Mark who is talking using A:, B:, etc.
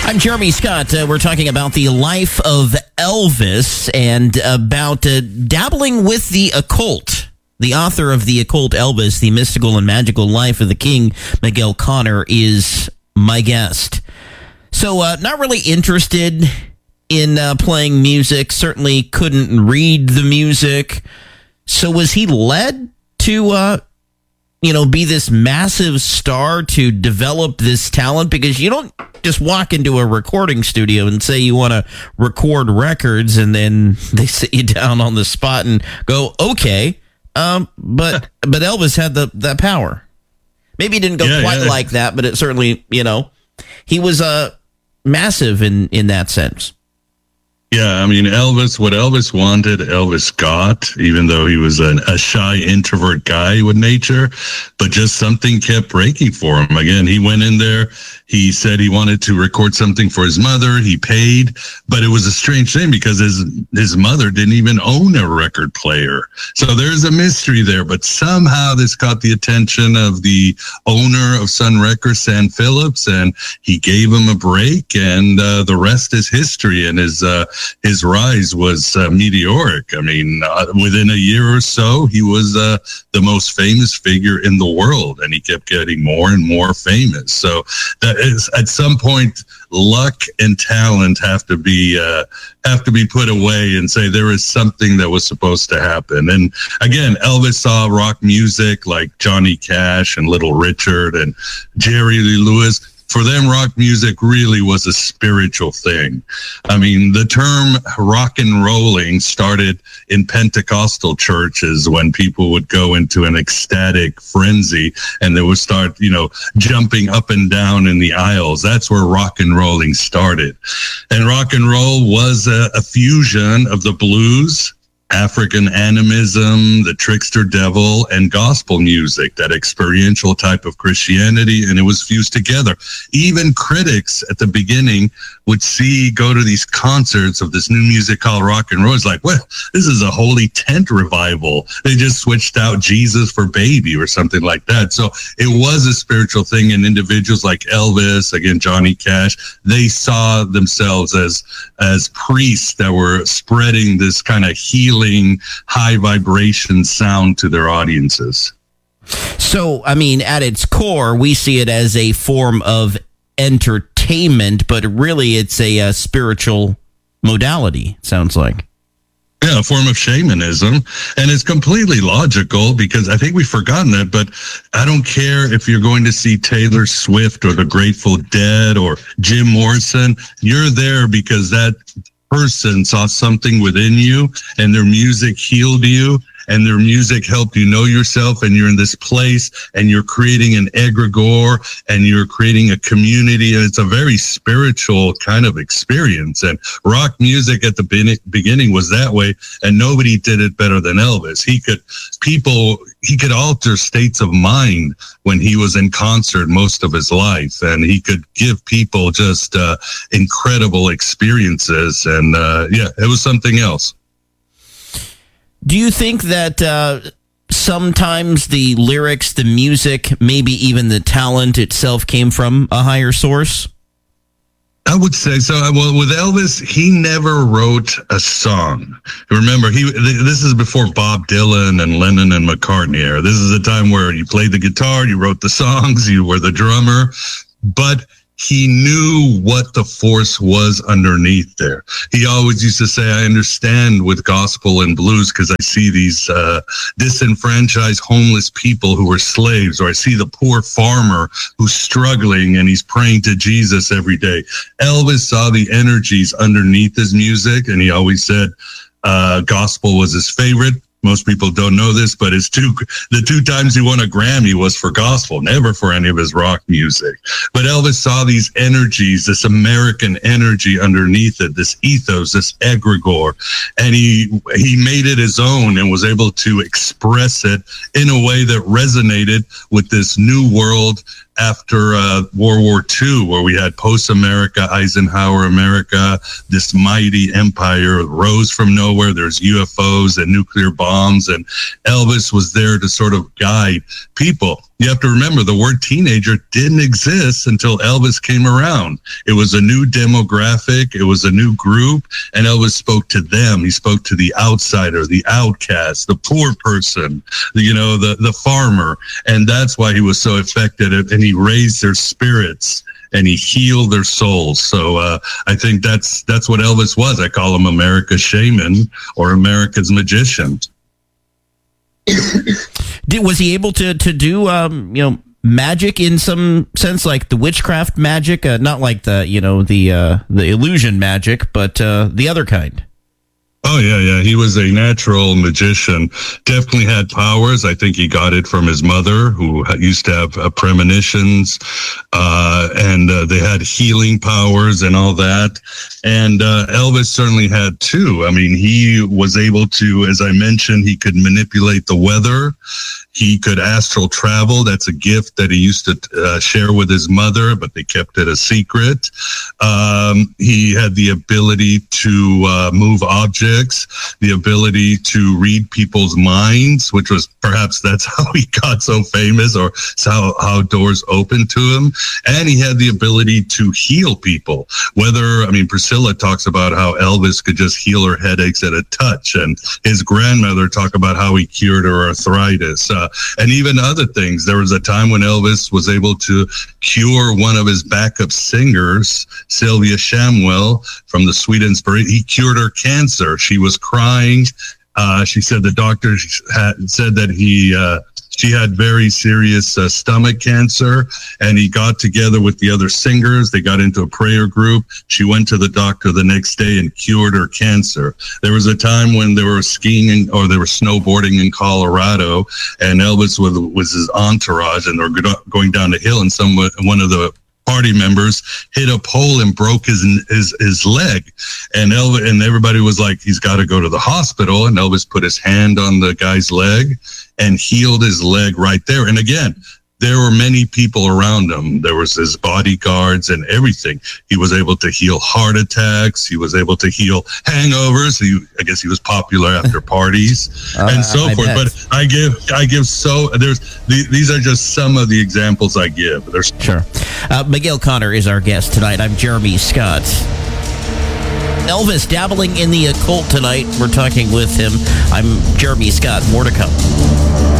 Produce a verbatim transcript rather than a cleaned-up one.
A: I'm Jeremy Scott. Uh, we're talking about the life of Elvis and about uh, dabbling with the occult. The author of The Occult Elvis, The Mystical and Magical Life of the King, Miguel Conner, is my guest. So, uh, not really interested in uh, playing music, certainly couldn't read the music. So was he led to, uh, you know, be this massive star, to develop this talent? Because you don't just walk into a recording studio and say you want to record records and then they sit you down on the spot and go, okay. Um, but but Elvis had the that power. Maybe it didn't go yeah, quite yeah. like that, but it certainly, you know, he was uh, massive in, in that sense.
B: Yeah, I mean, Elvis, what Elvis wanted, Elvis got, even though he was an, a shy introvert guy with nature, but just something kept breaking for him. Again, he went in there, he said he wanted to record something for his mother, he paid, but it was a strange thing because his his mother didn't even own a record player. So there's a mystery there, but somehow this caught the attention of the owner of Sun Records, Sam Phillips, and he gave him a break, and uh, the rest is history, and his uh, his rise was uh, meteoric. I mean, uh, within a year or so, he was uh, the most famous figure in the world, and he kept getting more and more famous. So that is, at some point, luck and talent have to be uh, have to be put away and say there is something that was supposed to happen. And again, Elvis saw rock music like Johnny Cash and Little Richard and Jerry Lee Lewis. For them, rock music really was a spiritual thing. I mean, the term rock and rolling started in Pentecostal churches when people would go into an ecstatic frenzy and they would start, you know, jumping up and down in the aisles. That's where rock and rolling started. And rock and roll was a, a fusion of the blues, African animism, the trickster devil, and gospel music, that experiential type of Christianity, and it was fused together. Even critics at the beginning would see, go to these concerts of this new music called rock and roll. It's like, well, this is a holy tent revival. They just switched out Jesus for baby or something like that. So it was a spiritual thing, and individuals like Elvis, again, Johnny Cash, they saw themselves as, as priests that were spreading this kind of healing, high vibration sound to their audiences.
A: So, I mean, at its core, we see it as a form of entertainment, but really it's a, a spiritual modality, it sounds like.
B: Yeah, a form of shamanism. And it's completely logical because I think we've forgotten that, but I don't care if you're going to see Taylor Swift or the Grateful Dead or Jim Morrison. You're there because that person saw something within you and their music healed you and their music helped you know yourself, and you're in this place and you're creating an egregore and you're creating a community, and it's a very spiritual kind of experience. And rock music at the beginning was that way, and nobody did it better than Elvis. He could people he could alter states of mind when he was in concert most of his life, and he could give people just uh, incredible experiences. And uh, yeah, it was something else.
A: Do you think that uh, sometimes the lyrics, the music, maybe even the talent itself came from a higher source?
B: I would say so. Well, with Elvis, he never wrote a song. Remember, he this is before Bob Dylan and Lennon and McCartney era. This is a time where you played the guitar, you wrote the songs, you were the drummer, but he knew what the force was underneath there. He always used to say, I understand with gospel and blues because I see these uh, disenfranchised homeless people who were slaves, or I see the poor farmer who's struggling and he's praying to Jesus every day. Elvis saw the energies underneath his music, and he always said uh, gospel was his favorite. Most people don't know this, but his two, the two times he won a Grammy was for gospel, never for any of his rock music. But Elvis saw these energies, this American energy underneath it, this ethos, this egregore, and he he made it his own and was able to express it in a way that resonated with this new world after uh, World War Two, where we had post-America, Eisenhower America, this mighty empire rose from nowhere. There's U F Os and nuclear bombs, and Elvis was there to sort of guide people. You have to remember the word teenager didn't exist until Elvis came around. It was a new demographic. It was a new group, and Elvis spoke to them. He spoke to the outsider, the outcast, the poor person, the, you know, the, the farmer. And that's why he was so effective, and he raised their spirits and he healed their souls. So uh, I think that's that's what Elvis was. I call him America's shaman or America's magician.
A: Did, was he able to to do um, you know magic in some sense, like the witchcraft magic, uh, not like the you know the uh, the illusion magic, but uh, the other kind?
B: Oh, yeah, yeah. He was a natural magician. Definitely had powers. I think he got it from his mother, who used to have uh, premonitions, uh, and uh, they had healing powers and all that. And uh, Elvis certainly had too. I mean, he was able to, as I mentioned, he could manipulate the weather. He could astral travel. That's a gift that he used to uh, share with his mother, but they kept it a secret. Um, he had the ability to uh, move objects, the ability to read people's minds, which was perhaps that's how he got so famous, or how, how doors opened to him. And he had the ability to heal people. Whether, I mean, Priscilla talks about how Elvis could just heal her headaches at a touch, and his grandmother talked about how he cured her arthritis. Uh, and even other things. There was a time when Elvis was able to cure one of his backup singers, Sylvia Shamwell, from the Sweet Inspiration. He cured her cancer. She was crying. Uh, she said the doctor had said that he uh, she had very serious uh, stomach cancer, and he got together with the other singers. They got into a prayer group. She went to the doctor the next day and cured her cancer. There was a time when they were skiing or they were snowboarding in Colorado, and Elvis was, was his entourage, and they were going down the hill, and someone, one of the party members hit a pole and broke his his his leg, and Elvis and everybody was like, he's got to go to the hospital. And Elvis put his hand on the guy's leg and healed his leg right there. And again, there were many people around him. There was his bodyguards and everything. He was able to heal heart attacks. He was able to heal hangovers. He, I guess he was popular after parties uh, and so I forth. Bet. But I give, I give so there's the, these are just some of the examples I give. There's
A: sure. Uh, Miguel Conner is our guest tonight. I'm Jeremy Scott. Elvis dabbling in the occult tonight. We're talking with him. I'm Jeremy Scott. More to come.